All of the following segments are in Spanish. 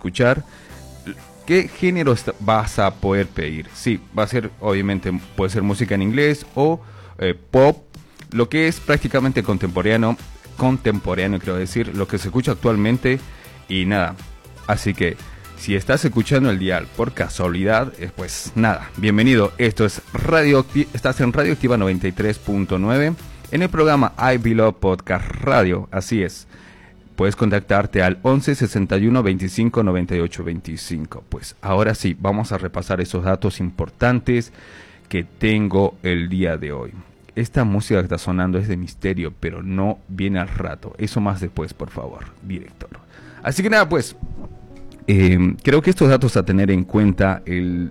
escuchar, ¿qué género vas a poder pedir? Sí, va a ser, obviamente, puede ser música en inglés o pop, lo que es prácticamente contemporáneo quiero decir, lo que se escucha actualmente y nada. Así que, si estás escuchando el dial por casualidad, pues nada, bienvenido. Esto es estás en Radio Activa 93.9 en el programa I Below Podcast Radio, así es. Puedes contactarte al 11 61 25 98 25. Pues ahora sí, vamos a repasar esos datos importantes que tengo el día de hoy. Esta música que está sonando es de misterio, pero no viene al rato. Eso más después, por favor, director. Así que nada, pues, creo que estos datos a tener en cuenta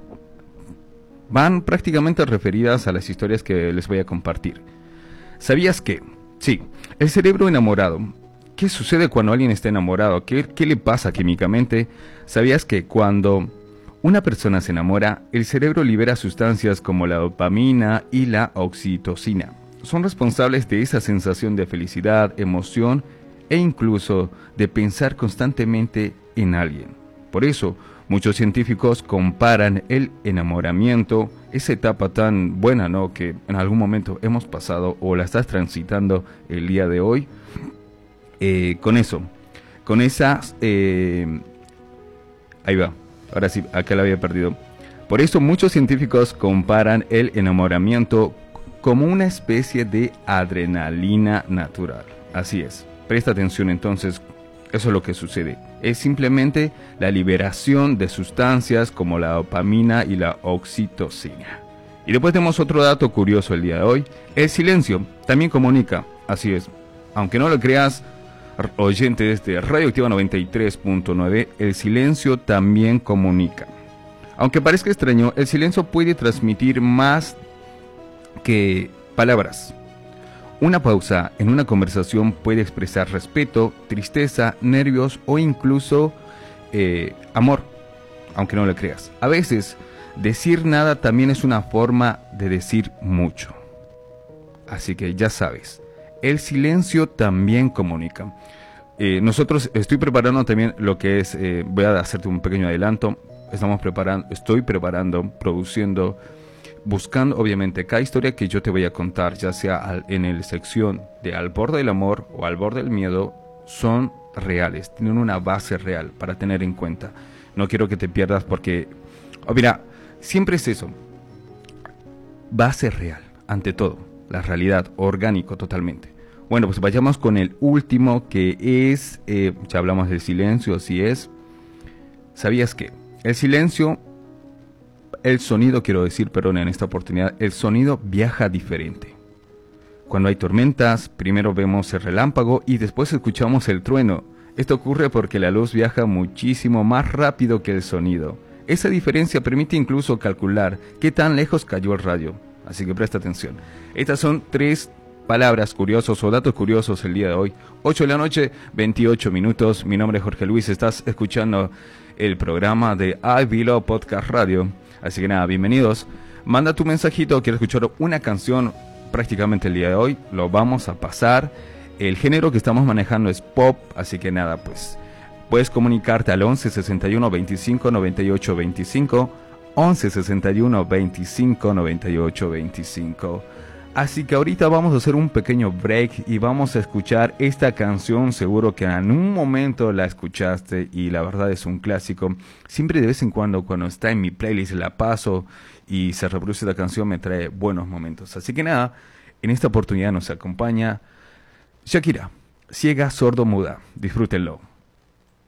van prácticamente referidas a las historias que les voy a compartir. ¿Sabías que? Sí, el cerebro enamorado. ¿Qué sucede cuando alguien está enamorado? ¿Qué le pasa químicamente? ¿Sabías que cuando una persona se enamora, el cerebro libera sustancias como la dopamina y la oxitocina? Son responsables de esa sensación de felicidad, emoción e incluso de pensar constantemente en alguien. Por eso, muchos científicos comparan el enamoramiento, esa etapa tan buena, ¿no?, que en algún momento hemos pasado o la estás transitando el día de hoy, con eso, con esas... ahí va, ahora sí, acá la había perdido. Por eso muchos científicos comparan el enamoramiento como una especie de adrenalina natural. Así es, presta atención entonces, eso es lo que sucede. Es simplemente la liberación de sustancias como la dopamina y la oxitocina. Y después tenemos otro dato curioso el día de hoy. El silencio también comunica, así es. Aunque no lo creas, oyentes de Radio Activa 93.9, el silencio también comunica. Aunque parezca extraño, el silencio puede transmitir más que palabras. Una pausa en una conversación puede expresar respeto, tristeza, nervios o incluso amor, aunque no lo creas. A veces, decir nada también es una forma de decir mucho. Así que ya sabes, el silencio también comunica. Estoy preparando también lo que es, voy a hacerte un pequeño adelanto. Estoy preparando, produciendo, buscando obviamente cada historia que yo te voy a contar, ya sea en la sección de Al Borde del Amor o Al Borde del Miedo, son reales, tienen una base real para tener en cuenta. No quiero que te pierdas porque, mira, siempre es eso, base real, ante todo, la realidad, orgánico totalmente. Bueno, pues vayamos con el último que es, ya hablamos del silencio, así es. ¿Sabías que el silencio... El sonido, en esta oportunidad, el sonido viaja diferente. Cuando hay tormentas, primero vemos el relámpago y después escuchamos el trueno. Esto ocurre porque la luz viaja muchísimo más rápido que el sonido. Esa diferencia permite incluso calcular qué tan lejos cayó el rayo. Así que presta atención. Estas son 3 palabras curiosas o datos curiosos el día de hoy. 8 de la noche, 28 minutos. Mi nombre es Jorge Luis. Estás escuchando el programa de I Below Podcast Radio. Así que nada, bienvenidos. Manda tu mensajito, quiero escuchar una canción prácticamente el día de hoy. Lo vamos a pasar. El género que estamos manejando es pop, así que nada, pues puedes comunicarte al 11 61 25 98 25. 11 61 25 98 25. Así que ahorita vamos a hacer un pequeño break y vamos a escuchar esta canción. Seguro que en un momento la escuchaste y la verdad es un clásico. Siempre de vez en cuando está en mi playlist la paso y se reproduce la canción, me trae buenos momentos. Así que nada, en esta oportunidad nos acompaña Shakira, Ciega, Sordo, Muda. Disfrútenlo.